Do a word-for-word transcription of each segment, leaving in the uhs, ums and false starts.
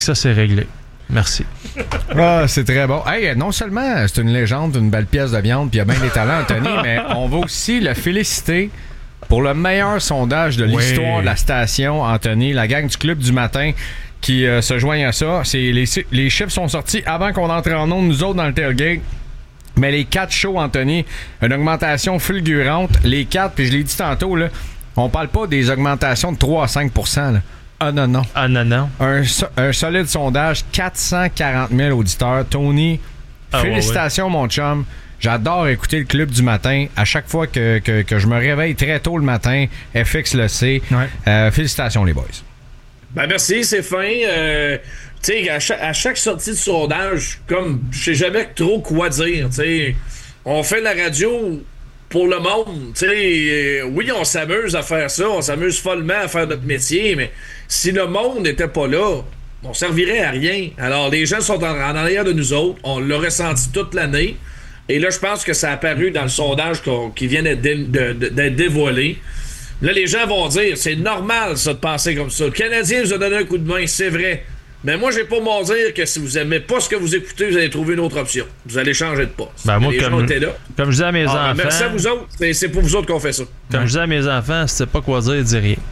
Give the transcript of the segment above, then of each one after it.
Ça, c'est réglé. Merci. Ah, c'est très bon. Hey, non seulement c'est une légende, une belle pièce de viande, puis il y a bien des talents, Anthony, mais on va aussi le féliciter pour le meilleur sondage de l'histoire oui. de la station, Anthony, la gang du Club du matin qui euh, se joignent à ça. C'est, les, les chiffres sont sortis avant qu'on entre en ondes, nous autres, dans le tailgate. Mais les quatre shows, Anthony, une augmentation fulgurante. Les quatre, puis je l'ai dit tantôt, là, on parle pas des augmentations de trois à cinq pour cent, là. Ah non, non. Ah non, non. Un, un solide sondage, quatre cent quarante mille auditeurs. Tony, ah, félicitations, ouais, ouais. mon chum. J'adore écouter le Club du matin. À chaque fois que, que, que je me réveille très tôt le matin, F X le sait. Ouais. Euh, félicitations, les boys. Ben merci, c'est fin. Euh, tu sais, à chaque, à chaque sortie de sondage, comme je sais jamais trop quoi dire. Tu sais, on fait la radio pour le monde. Tu sais, oui, on s'amuse à faire ça, on s'amuse follement à faire notre métier, mais si le monde n'était pas là, on servirait à rien. Alors, les gens sont en, en arrière de nous autres. On l'a ressenti toute l'année. Et là, je pense que ça a apparu dans le sondage qui vient d'être, dé, de, de, d'être dévoilé. Là, les gens vont dire, c'est normal, ça, de penser comme ça. Le Canadien vous a donné un coup de main, c'est vrai. Mais moi, j'ai pas mon dire que si vous aimez pas ce que vous écoutez, vous allez trouver une autre option. Vous allez changer de poste. Ben moi, les comme, gens étaient là. Comme je disais à mes ah, enfants... Merci à vous autres. C'est, c'est pour vous autres qu'on fait ça. Comme je disais à mes enfants, si tu sais pas quoi dire, dis rien.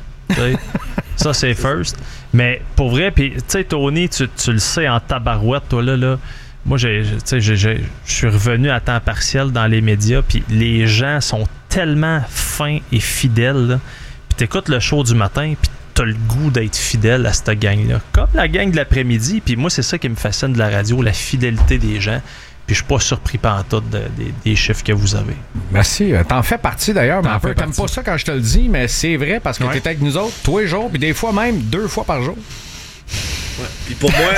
Ça, c'est first. Mais pour vrai, puis tu sais, Tony, tu, tu le sais en tabarouette, toi, là, là. Moi, j'ai, j'ai, j'ai, j'ai, je suis revenu à temps partiel dans les médias, puis les gens sont tellement fins et fidèles, là. Puis t'écoutes le show du matin, puis t'as le goût d'être fidèle à cette gang-là. Comme la gang de l'après-midi, puis moi, c'est ça qui me fascine de la radio, la fidélité des gens. Puis je suis pas surpris pantoute de, de, des chiffres que vous avez. Merci. T'en fais partie d'ailleurs, mais un peu. T'aimes pas ça quand je te le dis, mais c'est vrai parce que ouais. t'es avec nous autres tous les jours, puis des fois même deux fois par jour. Ouais. Puis pour moi,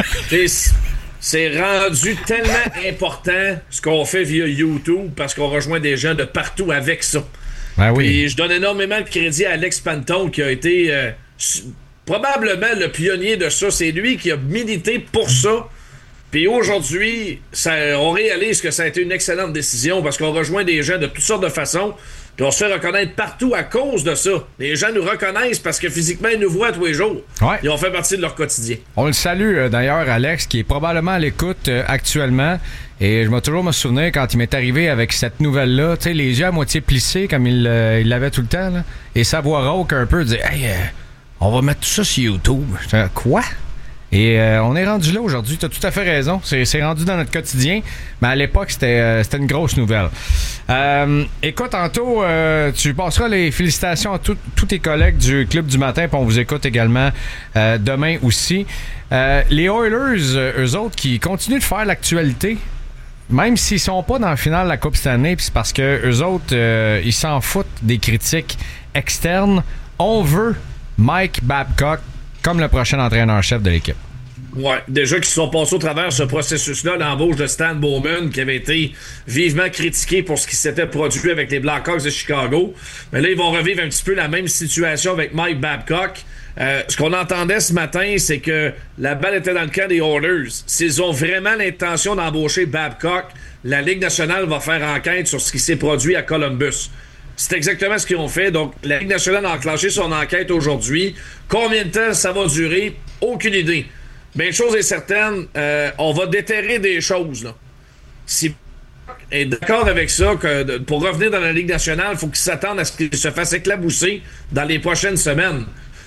c'est rendu tellement important ce qu'on fait via YouTube parce qu'on rejoint des gens de partout avec ça. Ben oui. Puis je donne énormément de crédit à Alex Panton qui a été euh, probablement le pionnier de ça. C'est lui qui a milité pour ça. Puis aujourd'hui, ça, on réalise que ça a été une excellente décision parce qu'on rejoint des gens de toutes sortes de façons. Puis on se fait reconnaître partout à cause de ça. Les gens nous reconnaissent parce que physiquement, ils nous voient tous les jours. Ouais. Et on fait partie de leur quotidien. On le salue euh, d'ailleurs, Alex, qui est probablement à l'écoute euh, actuellement. Et je vais toujours me souvenir quand il m'est arrivé avec cette nouvelle-là, tu sais, les yeux à moitié plissés comme il, euh, il l'avait tout le temps, là, et sa voix rauque un peu, dire « Hey, euh, on va mettre tout ça sur YouTube. » J'étais « Quoi? » Et euh, on est rendu là aujourd'hui. Tu as tout à fait raison. C'est, c'est rendu dans notre quotidien. Mais à l'époque, c'était, euh, c'était une grosse nouvelle. Euh, écoute, tantôt, euh, tu passeras les félicitations à tous tes collègues du Club du matin. Puis on vous écoute également euh, demain aussi. Euh, les Oilers, eux autres, qui continuent de faire l'actualité, même s'ils sont pas dans le final de la Coupe cette année, puis c'est parce que eux autres, euh, ils s'en foutent des critiques externes. On veut Mike Babcock comme le prochain entraîneur-chef de l'équipe. Ouais, déjà qu'ils se sont passés au travers ce processus-là, l'embauche de Stan Bowman, qui avait été vivement critiqué pour ce qui s'était produit avec les Blackhawks de Chicago. Mais là, ils vont revivre un petit peu la même situation avec Mike Babcock. Euh, ce qu'on entendait ce matin, c'est que la balle était dans le camp des Oilers. S'ils ont vraiment l'intention d'embaucher Babcock, la Ligue nationale va faire enquête sur ce qui s'est produit à Columbus. C'est exactement ce qu'ils ont fait. Donc, la Ligue nationale a enclenché son enquête aujourd'hui. Combien de temps ça va durer? Aucune idée. Mais une chose est certaine, euh, on va déterrer des choses, là. Si est d'accord avec ça, que de, pour revenir dans la Ligue nationale, il faut qu'il s'attende à ce qu'il se fasse éclabousser dans les prochaines semaines.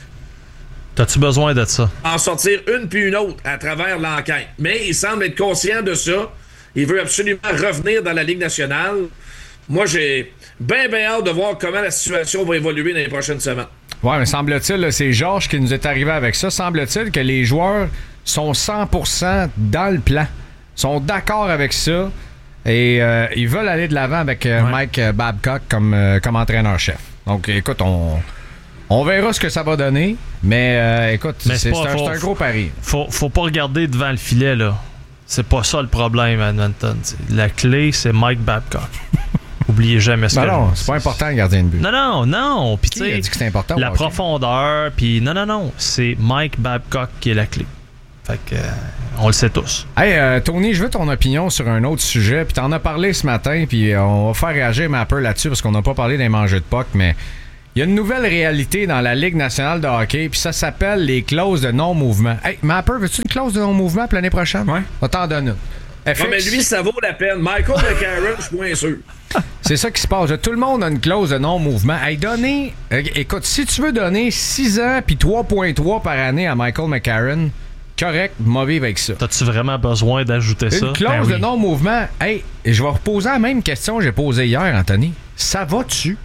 T'as-tu besoin de ça? En sortir une puis une autre à travers l'enquête. Mais il semble être conscient de ça. Il veut absolument revenir dans la Ligue nationale. Moi, j'ai bien, bien hâte de voir comment la situation va évoluer dans les prochaines semaines. Ouais, mais semble-t-il, là, c'est Georges qui nous est arrivé avec ça. Semble-t-il que les joueurs sont cent pour cent dans le plan. Sont d'accord avec ça. Et euh, ils veulent aller de l'avant avec euh, ouais. Mike Babcock comme, euh, comme entraîneur-chef. Donc, écoute, on, on verra ce que ça va donner. Mais euh, écoute, mais c'est, c'est, pas, c'est, un, faut, c'est un gros pari. Faut, faut pas regarder devant le filet, là. C'est pas ça le problème à Edmonton. La clé, c'est Mike Babcock. Oubliez jamais ce ben que non, je... c'est pas important le gardien de but. Non, non, non. Puis tu sais, dit que c'est important, la okay. profondeur, puis non, non, non. C'est Mike Babcock qui est la clé. Fait que, euh, on le sait tous. Hey, euh, Tony, je veux ton opinion sur un autre sujet. Puis t'en as parlé ce matin, puis on va faire réagir mais un peu là-dessus parce qu'on n'a pas parlé des mangeurs de puck, mais Il y a une nouvelle réalité dans la Ligue nationale de hockey, puis ça s'appelle les clauses de non-mouvement. Hey, Mapper, veux-tu une clause de non-mouvement pour l'année prochaine? Ouais. On t'en donne une. F X, Non, mais lui, ça vaut la peine. Michael McCarron, je suis moins sûr. c'est ça qui se passe. Tout le monde a une clause de non-mouvement. Hey, donner, euh, écoute, si tu veux donner six ans puis trois virgule trois par année à Michael McCarron, correct, mauvais avec ça. T'as-tu vraiment besoin d'ajouter ça? Une clause Ben oui. de non-mouvement. Hey, je vais reposer la même question que j'ai posée hier, Anthony. Ça va-tu?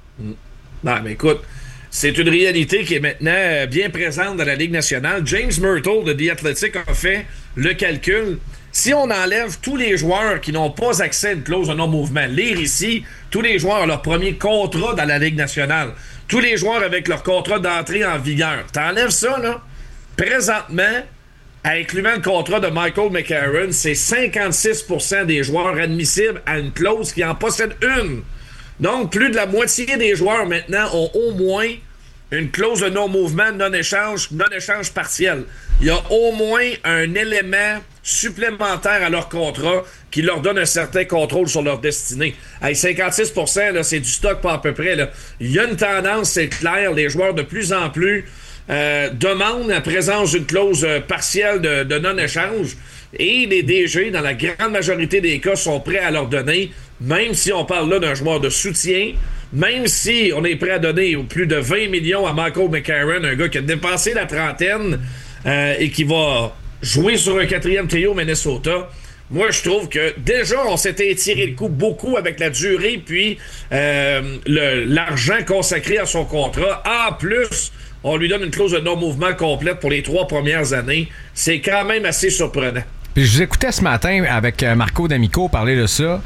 Non, mais écoute, c'est une réalité qui est maintenant bien présente dans la Ligue nationale. James Myrtle de The Athletic a fait le calcul. Si on enlève tous les joueurs qui n'ont pas accès à une clause de non-mouvement, lire ici, tous les joueurs ont leur premier contrat dans la Ligue nationale, tous les joueurs avec leur contrat d'entrée en vigueur, t'enlèves ça, là, présentement, incluant le contrat de Michael McCarron, c'est cinquante-six pour cent des joueurs admissibles à une clause qui en possède une. Donc, plus de la moitié des joueurs maintenant ont au moins une clause de non-mouvement, non-échange, non-échange partiel. Il y a au moins un élément supplémentaire à leur contrat qui leur donne un certain contrôle sur leur destinée. Hey, cinquante-six pour cent, là, c'est du stock pas à peu près. Là. Il y a une tendance, c'est clair, les joueurs de plus en plus euh, demandent la présence d'une clause euh, partielle de, de non-échange et les D G, dans la grande majorité des cas, sont prêts à leur donner, même si on parle là d'un joueur de soutien, même si on est prêt à donner plus de vingt millions à Michael McCarron, un gars qui a dépassé la trentaine euh, et qui va jouer sur un quatrième trio Minnesota. Moi, je trouve que déjà, on s'était étiré le coup beaucoup avec la durée puis euh, le, l'argent consacré à son contrat. En plus, on lui donne une clause de non-mouvement complète pour les trois premières années. C'est quand même assez surprenant. Puis je vous écoutais ce matin avec Marco D'Amico parler de ça.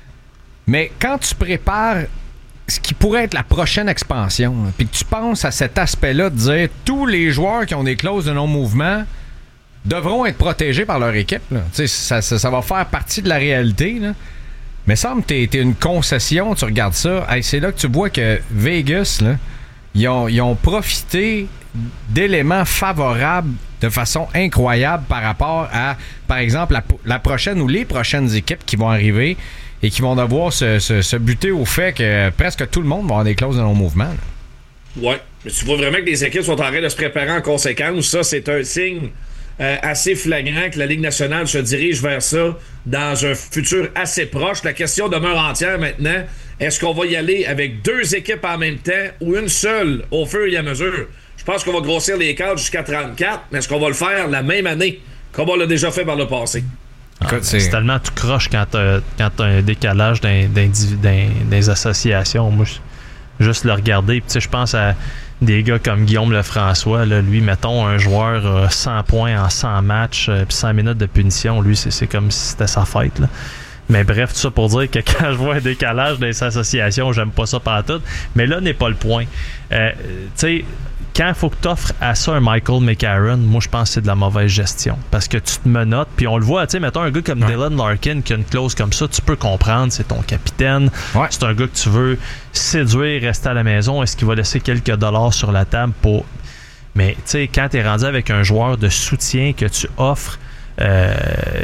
Mais quand tu prépares ce qui pourrait être la prochaine expansion, là, puis que tu penses à cet aspect-là de dire tous les joueurs qui ont des clauses de non-mouvement devront être protégés par leur équipe. Là. Ça, ça, ça va faire partie de la réalité. Là. Mais semble que t'es, t'es une concession, tu regardes ça. Hey, c'est là que tu vois que Vegas, là, ils, ont, ils ont profité d'éléments favorables de façon incroyable par rapport à, par exemple, la, la prochaine ou les prochaines équipes qui vont arriver et qui vont devoir se, se, se buter au fait que presque tout le monde va avoir des clauses de non-mouvement. Là. Ouais, mais tu vois vraiment que les équipes sont en train de se préparer en conséquence. Ça, c'est un signe euh, assez flagrant que la Ligue nationale se dirige vers ça dans un futur assez proche. La question demeure entière maintenant. Est-ce qu'on va y aller avec deux équipes en même temps ou une seule au fur et à mesure? Je pense qu'on va grossir les cadres jusqu'à trente-quatre, mais est-ce qu'on va le faire la même année comme on l'a déjà fait par le passé? Ah, c'est... c'est tellement tout croche quand t'as, quand t'as un décalage dans, dans, dans, dans les associations. Moi, je, juste le regarder. Puis, tu sais, je pense à des gars comme Guillaume Lefrançois. Là, lui, mettons, un joueur euh, cent points en cent matchs, euh, puis cent minutes de punition. Lui, c'est, c'est comme si c'était sa fête. Là. Mais bref, tout ça pour dire que quand je vois un décalage dans les associations, j'aime pas ça partout. Mais là n'est pas le point. Euh, tu sais, quand il faut que tu offres à ça un Michael McCarron, moi je pense que c'est de la mauvaise gestion. Parce que tu te menottes, puis on le voit, tu sais, mettons un gars comme ouais. Dylan Larkin qui a une clause comme ça, tu peux comprendre, c'est ton capitaine, ouais. c'est un gars que tu veux séduire, rester à la maison, est-ce qu'il va laisser quelques dollars sur la table pour... Mais tu sais, quand tu es rendu avec un joueur de soutien que tu offres euh,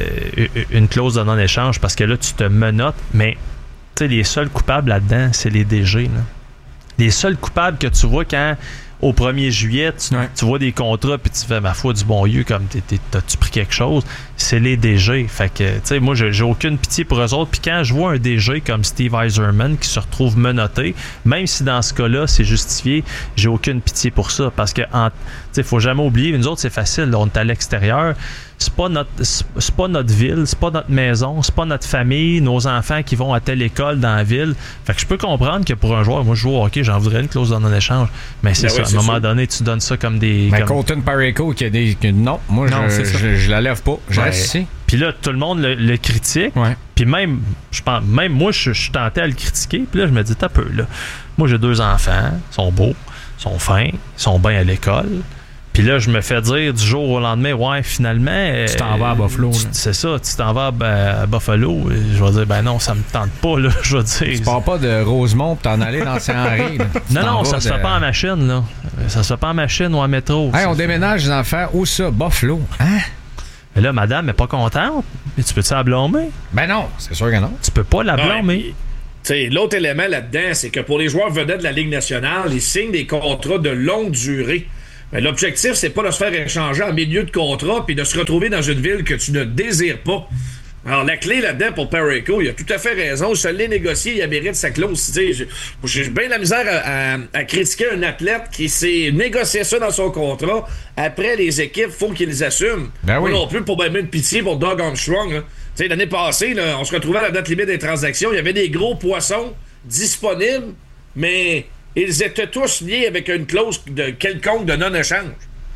une clause de non-échange, parce que là tu te menottes, mais tu sais, les seuls coupables là-dedans, c'est les D G. Là. Les seuls coupables que tu vois quand... Au premier juillet, tu, ouais. tu vois des contrats puis tu fais ma foi du bon Dieu comme t'es, t'es, t'as-tu pris quelque chose? C'est les D G. Fait que, tu sais, moi, j'ai, j'ai aucune pitié pour eux autres. Puis quand je vois un D G comme Steve Yzerman qui se retrouve menotté, même si dans ce cas-là, c'est justifié, j'ai aucune pitié pour ça. Parce que, tu sais, faut jamais oublier, nous autres, c'est facile. Là, on est à l'extérieur. C'est pas notre c'est pas notre ville, c'est pas notre maison, c'est pas notre famille, nos enfants qui vont à telle école dans la ville. Fait que je peux comprendre que pour un joueur, moi je joue au hockey, j'en voudrais une clause de non-échange. Mais c'est ben ça, oui, c'est à un moment sûr. donné, tu donnes ça comme des. Mais comme... Colton Parayko qui a des. Non, moi non, je, je, je la lève pas. Je reste ici. Puis là, tout le monde le, le critique. Ouais. Puis même, je pense, même moi, je, je suis tenté à le critiquer. Puis là, je me dis, t'as peu, là. Moi, j'ai deux enfants, ils sont beaux, ils sont fins, ils sont bien à l'école. Puis là, je me fais dire du jour au lendemain, ouais, finalement. Tu t'en vas à Buffalo. Tu, c'est ça, tu t'en vas à, à Buffalo. Je vais dire, ben non, ça me tente pas, là. Je vais dire. Tu pars pas de Rosemont pour t'en aller dans Saint-Henri. Non, non, ça de... se fait pas en machine, là. Ça se fait pas en machine ou en métro. Hey, on déménage les enfants. Où ça? Buffalo. Hein? Mais là, madame n'est pas contente. Mais tu peux-tu la blâmer? Ben non, c'est sûr que non. Tu peux pas la blâmer. T'sais, l'autre élément là-dedans, c'est que pour les joueurs vedettes de la Ligue nationale, ils signent des contrats de longue durée. Mais l'objectif, c'est pas de se faire échanger en milieu de contrat puis de se retrouver dans une ville que tu ne désires pas. Alors, la clé là-dedans pour Parayko, il a tout à fait raison. Je l'ai négocié, il a mérite sa clause. J'ai, j'ai bien la misère à, à, à critiquer un athlète qui s'est négocié ça dans son contrat. Après, les équipes, faut qu'ils les assument. Ben oui. Moi non plus, pour même une pitié pour Doug Armstrong. Hein. L'année passée, là, on se retrouvait à la date limite des transactions. Il y avait des gros poissons disponibles, mais ils étaient tous liés avec une clause de quelconque de non-échange.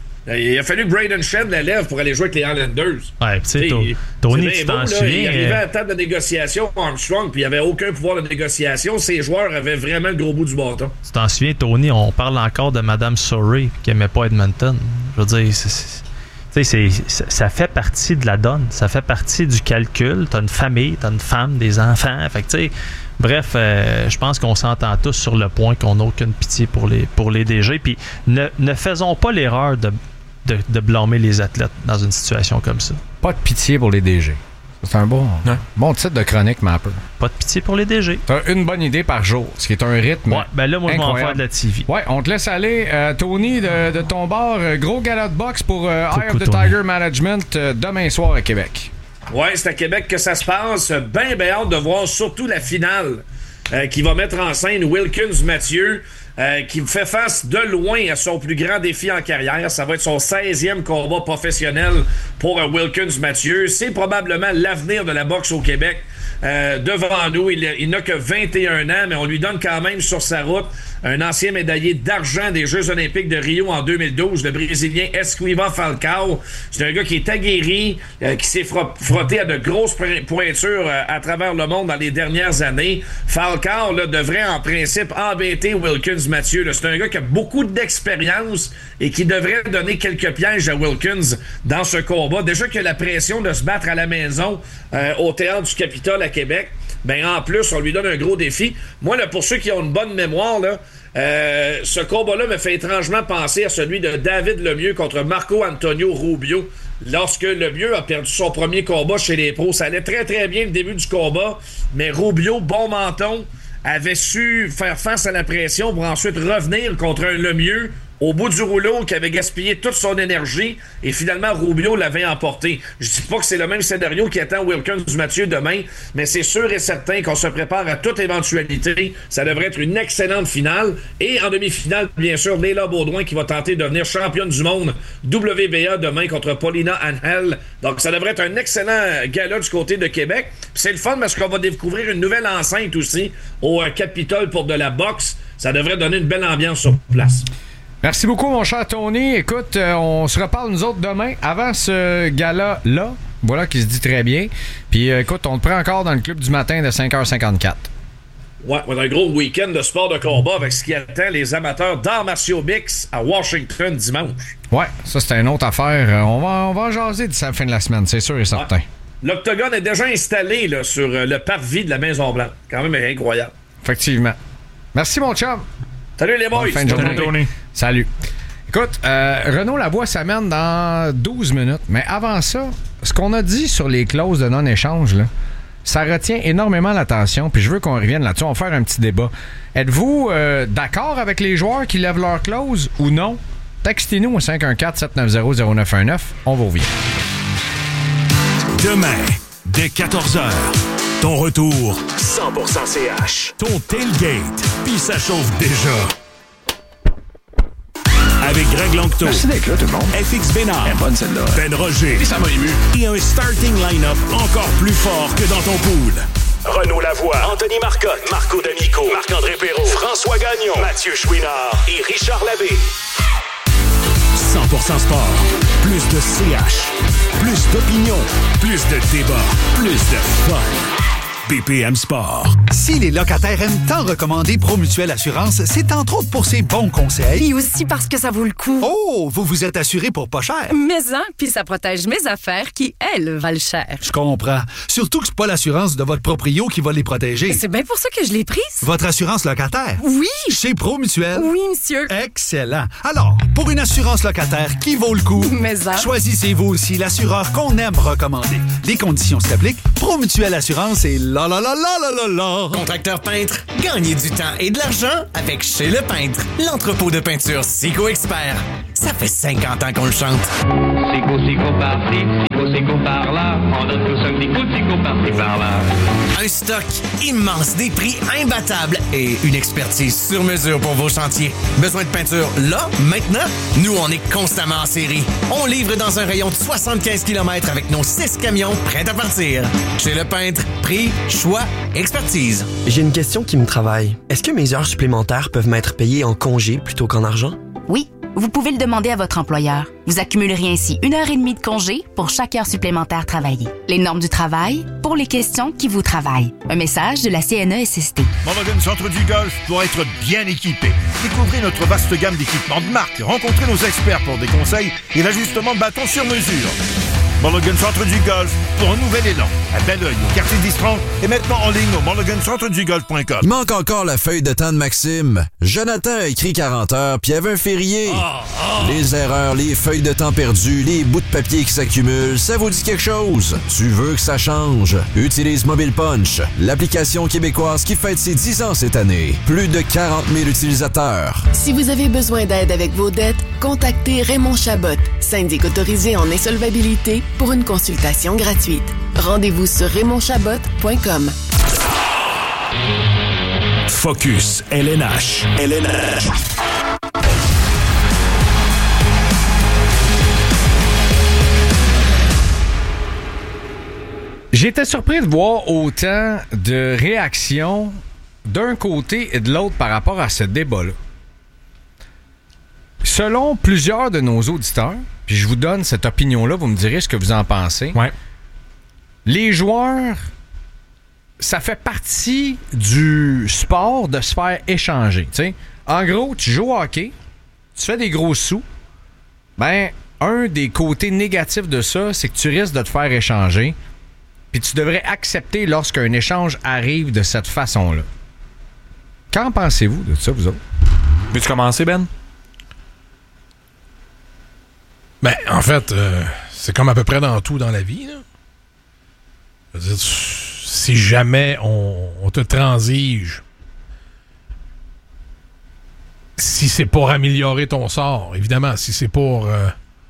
Il a fallu que Braden Shen la lève pour aller jouer avec les Islanders. Ouais, tu sais, Tony, tu t'en souviens. Il arrivait à la table de négociation Armstrong, puis il n'y avait aucun pouvoir de négociation. Ces joueurs avaient vraiment le gros bout du bâton. Tu t'en souviens, Tony, on parle encore de Mme Surrey qui n'aimait pas Edmonton. Je veux dire, c'est, c'est, c'est, c'est, ça fait partie de la donne. Ça fait partie du calcul. T'as une famille, t'as une femme, des enfants. Fait que, tu sais, bref, euh, je pense qu'on s'entend tous sur le point qu'on n'a aucune pitié pour les, pour les D G. Puis ne, ne faisons pas l'erreur de De, de blâmer les athlètes dans une situation comme ça. Pas de pitié pour les D G. C'est un bon, ouais. bon titre de chronique, Mapper. Pas de pitié pour les D G. T'as une bonne idée par jour, ce qui est un rythme. Ouais, ben là, moi, incroyable. je vais en faire de la T V. Ouais, on te laisse aller. Euh, Tony, de, de ton bord, euh, gros gala de boxe pour euh, Coucou, Eye of the Tony. Tiger Management euh, demain soir à Québec. Ouais, c'est à Québec que ça se passe. Ben, ben hâte de voir surtout la finale euh, qui va mettre en scène Wilkins Mathieu. Euh, qui fait face de loin à son plus grand défi en carrière. Ça va être son seizième combat professionnel pour euh, Wilkins Mathieu. C'est probablement l'avenir de la boxe au Québec. Euh, devant nous, il, il n'a que vingt et un ans, mais on lui donne quand même sur sa route un ancien médaillé d'argent des Jeux olympiques de Rio en deux mille douze, le Brésilien Esquiva Falcao. C'est un gars qui est aguerri, euh, qui s'est fro- frotté à de grosses pointures euh, à travers le monde dans les dernières années. Falcao là, devrait en principe embêter Wilkins Mathieu. Là. C'est un gars qui a beaucoup d'expérience et qui devrait donner quelques pièges à Wilkins dans ce combat. Déjà qu'il y a la pression de se battre à la maison euh, au Théâtre du Capitole à Québec, ben en plus, on lui donne un gros défi. Moi, là, pour ceux qui ont une bonne mémoire, là, euh, ce combat-là me fait étrangement penser à celui de David Lemieux contre Marco Antonio Rubio. Lorsque Lemieux a perdu son premier combat chez les pros, ça allait très très bien le début du combat, mais Rubio, bon menton, avait su faire face à la pression pour ensuite revenir contre un Lemieux au bout du rouleau qui avait gaspillé toute son énergie et finalement Rubio l'avait emporté. Je dis pas que c'est le même scénario qui attend Wilkins Mathieu demain, mais c'est sûr et certain qu'on se prépare à toute éventualité. Ça devrait être une excellente finale. Et en demi-finale, bien sûr, Leila Baudouin qui va tenter de devenir championne du monde W B A demain contre Paulina Angel. Donc ça devrait être un excellent gala du côté de Québec. Puis c'est le fun parce qu'on va découvrir une nouvelle enceinte aussi au Capitole pour de la boxe. Ça devrait donner une belle ambiance sur place. Merci beaucoup, mon cher Tony. Écoute, euh, on se reparle nous autres demain avant ce gala-là. Voilà qui se dit très bien. Puis euh, écoute, on te prend encore dans le club du matin de cinq heures cinquante-quatre. Ouais, on a un gros week-end de sport de combat avec ce qui attend les amateurs d'arts martiaux mix à Washington dimanche. Ouais, ça c'est une autre affaire. Euh, on va, on va en jaser d'ici la fin de la semaine, c'est sûr et certain. Ouais. L'octogone est déjà installé là, sur euh, le parvis de la Maison-Blanche. Quand même incroyable. Effectivement. Merci, mon chum. Salut les boys! Bonne fin de journée. Salut, Salut. Écoute, euh, Renaud Lavoie s'amène dans douze minutes. Mais avant ça, ce qu'on a dit sur les clauses de non-échange, là, ça retient énormément l'attention. Puis je veux qu'on revienne là-dessus. On va faire un petit débat. Êtes-vous euh, d'accord avec les joueurs qui lèvent leurs clauses ou non? Textez-nous au cinq un quatre, sept neuf zéro, zéro neuf un neuf. On vous revient. Demain, dès quatorze heures, ton retour cent pour cent C H. Ton tailgate, puis ça chauffe déjà. Avec Greg Lanctot. Merci d'être là, tout le monde. F X Bénard. Elle est bonne, celle-là. Ben Roger. Et ça m'a ému. Et un starting line-up encore plus fort que dans ton pool. Renaud Lavoie, Anthony Marcotte, Marco D'Amico, Marc-André Perrault, François Gagnon, Mathieu Chouinard et Richard Labbé. cent pour cent sport. Plus de C H. Plus d'opinion. Plus de débat. Plus de fun. B P M Sport. Si les locataires aiment tant recommander Promutuelle Assurance, c'est entre autres pour ses bons conseils. Et aussi parce que ça vaut le coup. Oh, vous vous êtes assuré pour pas cher. Mais hein, puis ça protège mes affaires qui, elles, valent cher. Je comprends. Surtout que c'est pas l'assurance de votre proprio qui va les protéger. C'est bien pour ça que je l'ai prise. Votre assurance locataire. Oui. Chez Promutuelle. Oui, monsieur. Excellent. Alors, pour une assurance locataire qui vaut le coup, Mais hein. choisissez-vous aussi l'assureur qu'on aime recommander. Les conditions s'appliquent. Pro Promutuelle Assurance et la la la la la la la. Contracteur peintre, gagnez du temps et de l'argent avec Chez Le Peintre, l'entrepôt de peinture Sico Expert. Ça fait cinquante ans qu'on le chante. Sico, sico, par-ci, sico, sico, par-là. On donne tous un petit coup de sico, par-ci, par-là. Un stock immense, des prix imbattables et une expertise sur mesure pour vos chantiers. Besoin de peinture là, maintenant? Nous, on est constamment en série. On livre dans un rayon de soixante-quinze kilomètres avec nos six camions prêts à partir. Chez Le Peintre, prix, choix, expertise. J'ai une question qui me travaille. Est-ce que mes heures supplémentaires peuvent m'être payées en congé plutôt qu'en argent? Oui, vous pouvez le demander à votre employeur. Vous accumuleriez ainsi une heure et demie de congé pour chaque heure supplémentaire travaillée. Les normes du travail pour les questions qui vous travaillent. Un message de la C N E S S T. Mulligan Centre du Golf pour être bien équipé. Découvrez notre vaste gamme d'équipements de marque. Rencontrez nos experts pour des conseils et l'ajustement de bâtons sur mesure. Mulligan Centre du Golf pour un nouvel élan. À Belleuil, au quartier d'Istran et maintenant en ligne au mulligan centre du golf point com. Il manque encore la feuille de temps de Maxime. Jonathan a écrit quarante heures, puis il y avait un férié. Oh, oh. Les erreurs, les feuilles de temps perdues, les bouts de papier qui s'accumulent, ça vous dit quelque chose? Tu veux que ça change? Utilise Mobile Punch, l'application québécoise qui fête ses dix ans cette année. Plus de quarante mille utilisateurs. Si vous avez besoin d'aide avec vos dettes, contactez Raymond Chabot, syndic autorisé en insolvabilité, pour une consultation gratuite. Rendez-vous sur raymond chabot point com. Focus L N H. L N H. J'étais surpris de voir autant de réactions d'un côté et de l'autre par rapport à ce débat-là. Selon plusieurs de nos auditeurs, puis je vous donne cette opinion-là, vous me direz ce que vous en pensez. Ouais. Les joueurs, ça fait partie du sport de se faire échanger. T'sais. En gros, tu joues au hockey, tu fais des gros sous. Ben, un des côtés négatifs de ça, c'est que tu risques de te faire échanger. Puis tu devrais accepter lorsqu'un échange arrive de cette façon-là. Qu'en pensez-vous de ça, vous autres? Veux-tu commencer, Ben? Ben, en fait, euh, c'est comme à peu près dans tout dans la vie, là. Je veux dire, si jamais on, on te transige, si c'est pour améliorer ton sort, évidemment, si c'est pour euh,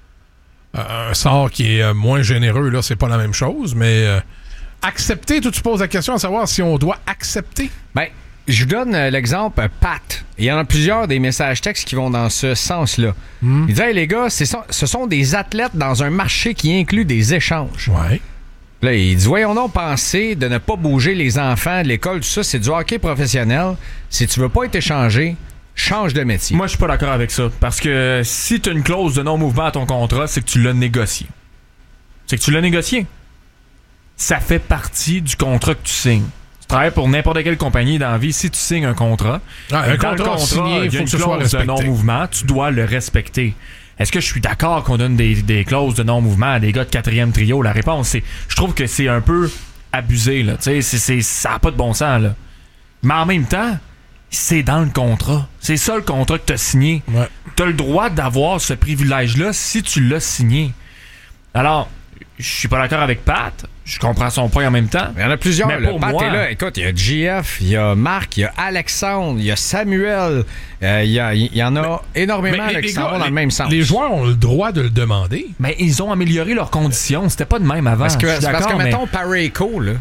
un sort qui est moins généreux, là, c'est pas la même chose, mais euh, accepter, toi, tu poses la question à savoir si on doit accepter. Ben, je vous donne euh, l'exemple Pat. Il y en a plusieurs des messages textes qui vont dans ce sens-là. Mm. Il dit, hey, les gars, c'est so- ce sont des athlètes dans un marché qui inclut des échanges. Ouais. Là, il dit, voyons donc penser de ne pas bouger les enfants de l'école, tout ça, c'est du hockey professionnel. Si tu veux pas être échangé, change de métier. Moi, je suis pas d'accord avec ça. Parce que si tu as une clause de non-mouvement à ton contrat, c'est que tu l'as négocié. C'est que tu l'as négocié. Ça fait partie du contrat que tu signes. Tu travailles pour n'importe quelle compagnie dans la vie. Si tu signes un contrat, ah, un dans contrat, le contrat signé, il y a faut une que ce soit clause de respecté. non-mouvement, tu dois le respecter. Est-ce que je suis d'accord qu'on donne des, des clauses de non-mouvement à des gars de quatrième trio? La réponse, c'est je trouve que c'est un peu abusé. Là. C'est, c'est, ça n'a pas de bon sens. Là. Mais en même temps, c'est dans le contrat. C'est ça le contrat que tu as signé. Ouais. Tu as le droit d'avoir ce privilège-là si tu l'as signé. Alors, je suis pas d'accord avec Pat. Je comprends son point en même temps. Il y en a plusieurs. Mais pour Pat moi, est là. Écoute, il y a J F, il y a Marc, il y a Alexandre, il y a Samuel. Euh, il, y a, il y en a mais, énormément mais, qui s'en vont dans le même sens. Les joueurs ont le droit de le demander. Mais ils ont amélioré leurs conditions. C'était pas de même avant. Parce que, je suis parce que mais... mettons, Parayko, là,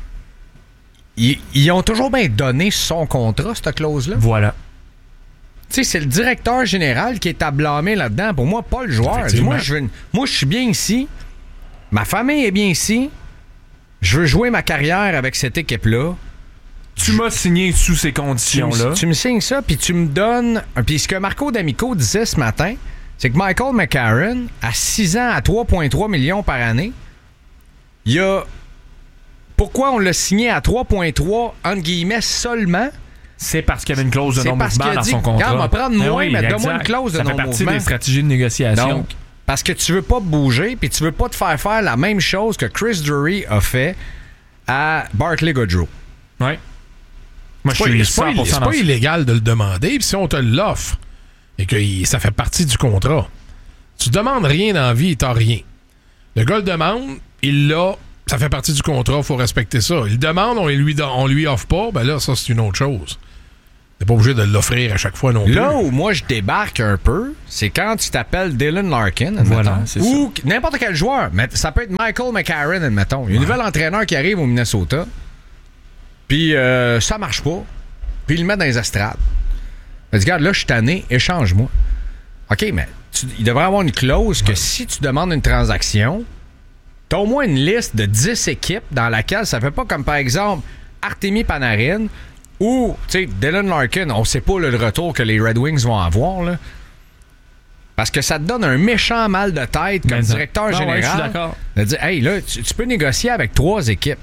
ils, ils ont toujours bien donné son contrat, cette clause-là. Voilà. Tu sais, c'est le directeur général qui est à blâmer là-dedans. Pour moi, pas le joueur. Moi, je veux, moi, je suis bien ici. Ma famille est bien ici. Je veux jouer ma carrière avec cette équipe-là. Tu m'as signé sous ces conditions-là. Tu, tu me signes ça, puis tu me donnes... Puis ce que Marco D'Amico disait ce matin, c'est que Michael McCarron, à six ans, à trois virgule trois millions par année, il y a... Pourquoi on l'a signé à trois virgule trois, entre guillemets, seulement? C'est parce qu'il y avait une clause de non-mouvement dans son contrat. Quand on va prendre moins, oui, mais donne-moi une clause de non-mouvement. Ça fait partie des stratégies de négociation. Donc, parce que tu veux pas bouger, puis tu veux pas te faire faire la même chose que Chris Drury a fait à Barclay Goodrow. Oui. Moi, c'est je pas, suis cent pour cent c'est pas illégal de le demander, puis si on te l'offre et que ça fait partie du contrat, tu demandes rien dans la vie et t'as rien. Le gars le demande, il l'a, ça fait partie du contrat, il faut respecter ça. Il demande, on lui, on lui offre pas, ben là, ça, c'est une autre chose. T'es pas obligé de l'offrir à chaque fois non plus. Là où moi je débarque un peu, c'est quand tu t'appelles Dylan Larkin, voilà, c'est ou ça. n'importe quel joueur. Mais ça peut être Michael McCarron, admettons. Il y a un ouais. nouvel entraîneur qui arrive au Minnesota, puis euh, ça marche pas, puis il le met dans les estrades. Il dit, regarde, là, je suis tanné, échange-moi. OK, mais tu, il devrait avoir une clause que ouais. si tu demandes une transaction, t'as au moins une liste de dix équipes dans laquelle ça fait pas comme, par exemple, Artemi Panarin ou, tu sais, Dylan Larkin. On sait pas là, le retour que les Red Wings vont avoir, là. Parce que ça te donne un méchant mal de tête comme ben, directeur non, général. Ouais, je suis d'accord. De dire, hey, là, tu, tu peux négocier avec trois équipes.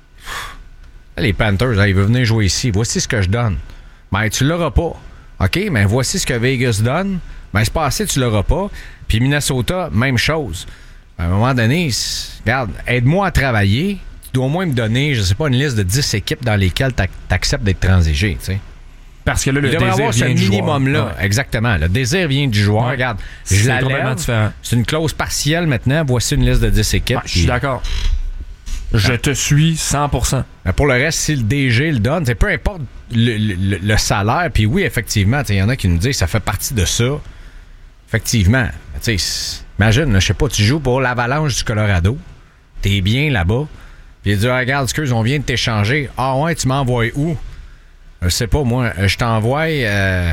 Là, les Panthers, là, ils veulent venir jouer ici. Voici ce que je donne. Mais tu l'auras pas. OK, mais voici ce que Vegas donne. Mais c'est pas assez, tu l'auras pas. Puis Minnesota, même chose. À un moment donné, regarde, aide-moi à travailler. Tu dois au moins me donner, je sais pas, une liste de dix équipes dans lesquelles tu acceptes d'être transigé, tu sais. Parce que là, le Il devrait désir avoir vient ce du minimum-là. joueur. Ouais. Exactement. Le désir vient du joueur. Ouais. Regarde, c'est je la complètement lève. différent. C'est une clause partielle maintenant. Voici une liste de dix équipes. Ouais, je suis d'accord. Je te suis cent pour cent. Mais pour le reste, si le D G le donne, peu importe le, le, le salaire, puis oui, effectivement, il y en a qui nous disent que ça fait partie de ça. Effectivement. Imagine, je sais pas, tu joues pour l'Avalanche du Colorado. T'es bien là-bas. Puis il dit, ah, regarde, excuse, on vient de t'échanger. Ah ouais, tu m'envoies où? Je sais pas, moi. Je t'envoie euh,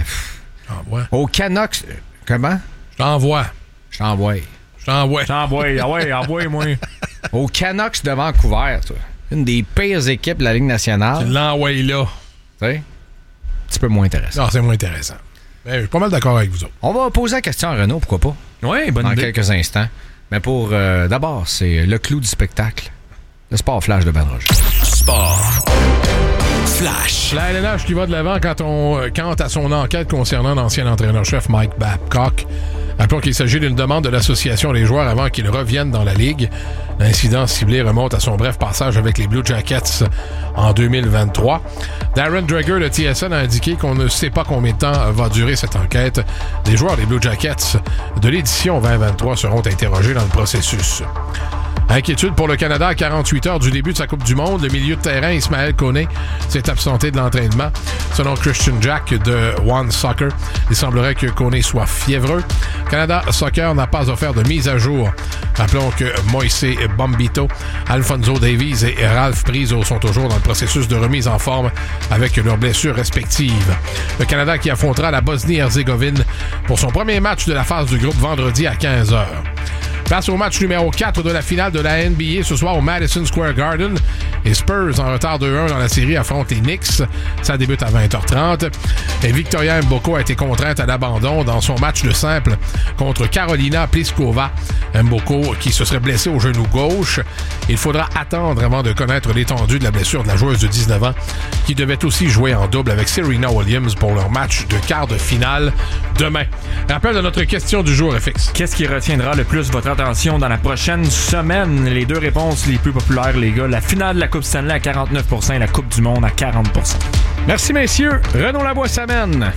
au Canucks. Comment? Je t'envoie. Je t'envoie. Je t'envoie. Je t'envoie. Ah ouais, envoie-moi. Au Canucks de Vancouver, toi. Une des pires équipes de la Ligue nationale. Tu l'envoies là. Tu sais? Un petit peu moins intéressant. Non, c'est moins intéressant. Mais je suis pas mal d'accord avec vous autres. On va poser la question à Renaud, pourquoi pas? Oui, bonne Dans idée. quelques instants. Mais pour, euh, d'abord, c'est le clou du spectacle. Le sport flash de Ben Roger. Sport flash. La L N H qui va de l'avant quand on quant à son enquête concernant l'ancien entraîneur-chef Mike Babcock. Rappelons qu'il s'agit d'une demande de l'association des joueurs avant qu'ils reviennent dans la Ligue. L'incident ciblé remonte à son bref passage avec les Blue Jackets en deux mille vingt-trois. Darren Dreger de T S N a indiqué qu'on ne sait pas combien de temps va durer cette enquête. Les joueurs des Blue Jackets de l'édition vingt vingt-trois seront interrogés dans le processus. Inquiétude pour le Canada à quarante-huit heures du début de sa Coupe du Monde. Le milieu de terrain, Ismaël Koné, s'est absenté de l'entraînement. Selon Christian Jack de One Soccer, il semblerait que Koné soit fiévreux. Canada Soccer n'a pas offert de mise à jour. Rappelons que Moïse Bombito, Alfonso Davies et Ralph Priso sont toujours dans le processus de remise en forme avec leurs blessures respectives. Le Canada qui affrontera la Bosnie-Herzégovine pour son premier match de la phase du groupe vendredi à quinze heures. Place au match numéro quatre de la finale de la N B A ce soir au Madison Square Garden. Les Spurs, en retard deux un dans la série, affrontent les Knicks. Ça débute à vingt heures trente. Et Victoria Mboko a été contrainte à l'abandon dans son match de simple contre Carolina Pliskova. Mboko qui se serait blessée au genou gauche. Il faudra attendre avant de connaître l'étendue de la blessure de la joueuse de dix-neuf ans qui devait aussi jouer en double avec Serena Williams pour leur match de quart de finale demain. Rappel de notre question du jour, F X. Qu'est-ce qui retiendra le plus votre attention dans la prochaine semaine? Les deux réponses les plus populaires, les gars. La finale de la Coupe Stanley à quarante-neuf pour cent et la Coupe du Monde à quarante pour cent. Merci, messieurs. Renaud Lavoie s'amène.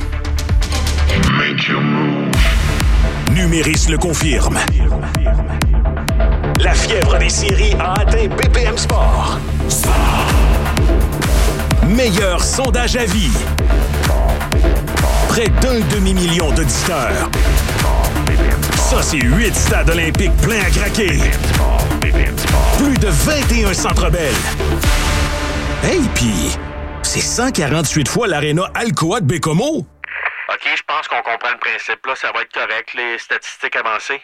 Numéris le confirme. La fièvre des séries a atteint B P M Sport. Sport. Meilleur sondage à vie. Près d'un demi-million d'auditeurs. Ça, c'est huit stades olympiques pleins à craquer. Plus de vingt et un centres belles. Hey, pis c'est cent quarante-huit fois l'aréna Alcoa de Bécomo. OK, je pense qu'on comprend le principe. Là, ça va être correct, les statistiques avancées.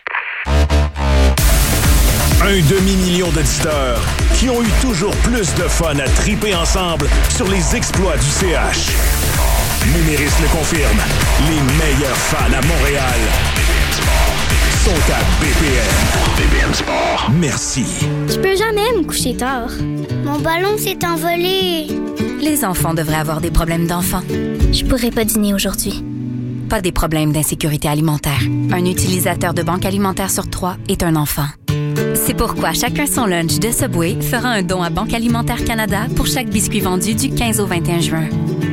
Un demi-million d'auditeurs qui ont eu toujours plus de fun à triper ensemble sur les exploits du C H. Numéris le confirme. Les meilleurs fans à Montréal sont à B P M. B P M Sport. Merci. Je peux jamais me coucher tard. Mon ballon s'est envolé. Les enfants devraient avoir des problèmes d'enfants. Je pourrais pas dîner aujourd'hui. Pas des problèmes d'insécurité alimentaire. Un utilisateur de banque alimentaire sur trois est un enfant. C'est pourquoi Chacun son lunch de Subway fera un don à Banque Alimentaire Canada pour chaque biscuit vendu du quinze au vingt et un juin.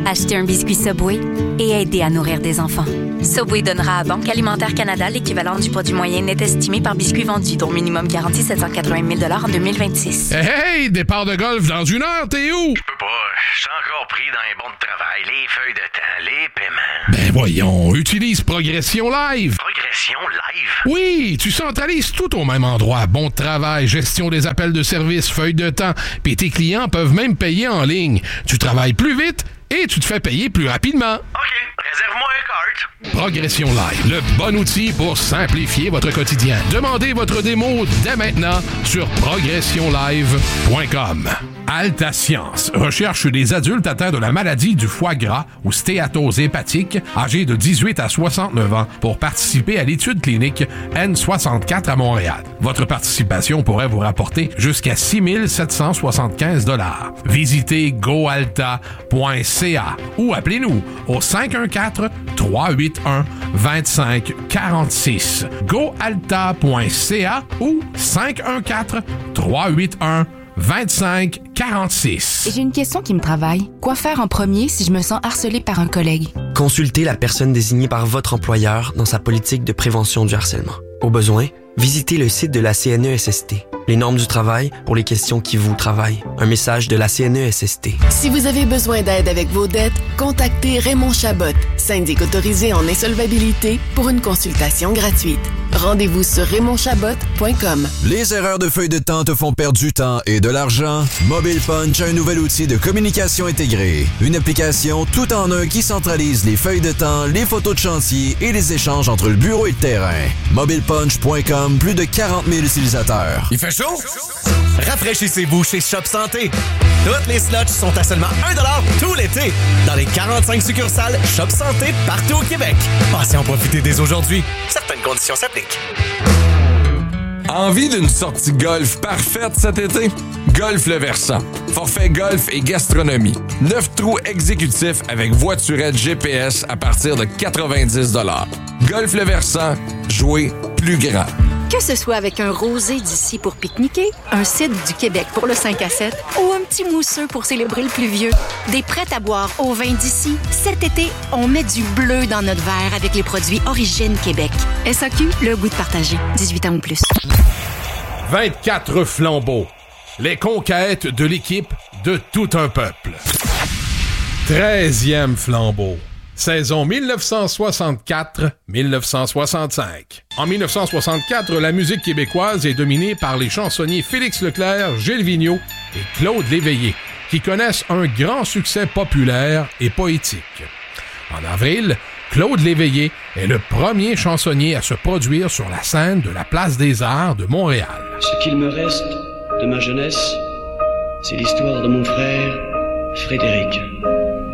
Achetez un biscuit Subway et aidez à nourrir des enfants. Subway donnera à Banque Alimentaire Canada l'équivalent du produit moyen net estimé par biscuit vendu, dont minimum garanti sept cent quatre-vingt mille dollars en deux mille vingt-six. Hey, hey, départ de golf dans une heure, t'es où? Je peux pas, je suis encore pris dans les bons de travail, les feuilles de temps, les paiements. Ben voyons, utilise Progression Live. Progression Live? Oui, tu centralises tout au même endroit. Bon travail, gestion des appels de service, feuilles de temps, puis tes clients peuvent même payer en ligne. Tu travailles plus vite et tu te fais payer plus rapidement. OK, réserve-moi un cart. Progression Live, le bon outil pour simplifier votre quotidien. Demandez votre démo dès maintenant sur progression live point com. Alta Science recherche des adultes atteints de la maladie du foie gras ou stéatose hépatique, âgés de dix-huit à soixante-neuf ans, pour participer à l'étude clinique N soixante-quatre à Montréal. Votre participation pourrait vous rapporter jusqu'à six mille sept cent soixante-quinze dollars. Visitez goalta point c a ou appelez-nous au cinq un quatre, trois huit un, deux cinq quatre six. goalta point c a ou cinq un quatre, trois huit un, vingt-cinq quarante-six. J'ai une question qui me travaille. Quoi faire en premier si je me sens harcelée par un collègue? Consultez la personne désignée par votre employeur dans sa politique de prévention du harcèlement. Au besoin, visitez le site de la C N E S S T. Les normes du travail pour les questions qui vous travaillent. Un message de la C N E S S T. Si vous avez besoin d'aide avec vos dettes, contactez Raymond Chabot, syndic autorisé en insolvabilité, pour une consultation gratuite. Rendez-vous sur raymond chabot point com. Les erreurs de feuille de temps te font perdre du temps et de l'argent? Mobile Punch a un nouvel outil de communication intégrée. Une application tout en un qui centralise les feuilles de temps, les photos de chantier et les échanges entre le bureau et le terrain. mobile punch point com, plus de quarante mille utilisateurs. Il fait chaud? Rafraîchissez-vous chez Shop Santé. Toutes les slots sont à seulement un dollar tout l'été dans les quarante-cinq succursales Shop Santé partout au Québec. Passez en profiter dès aujourd'hui. Certaines conditions s'appliquent. Envie d'une sortie golf parfaite cet été? Golf Le Versant. Forfait golf et gastronomie. neuf trous exécutifs avec voiturette G P S à partir de quatre-vingt-dix dollars. Golf Le Versant, jouez plus grand. Que ce soit avec un rosé d'ici pour pique-niquer, un cidre du Québec pour le cinq à sept ou un petit mousseux pour célébrer le pluvieux, des prêts à boire au vin d'ici, cet été, on met du bleu dans notre verre avec les produits Origine Québec. S A Q, le goût de partager. dix-huit ans ou plus. vingt-quatre flambeaux. Les conquêtes de l'équipe de tout un peuple. treizième flambeau. Saison dix-neuf cent soixante-quatre dix-neuf cent soixante-cinq. En dix-neuf cent soixante-quatre, la musique québécoise est dominée par les chansonniers Félix Leclerc, Gilles Vigneault et Claude Léveillé, qui connaissent un grand succès populaire et poétique. En avril, Claude Léveillé est le premier chansonnier à se produire sur la scène de la Place des Arts de Montréal. Ce qu'il me reste de ma jeunesse, c'est l'histoire de mon frère Frédéric.